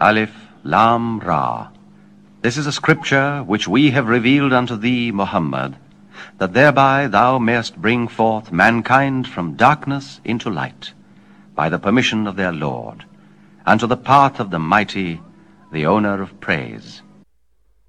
Alif, Lam, Ra. This is a scripture which we have revealed unto thee, Muhammad, that thereby thou mayest bring forth mankind from darkness into light, by the permission of their Lord, unto the path of the mighty, the owner of praise.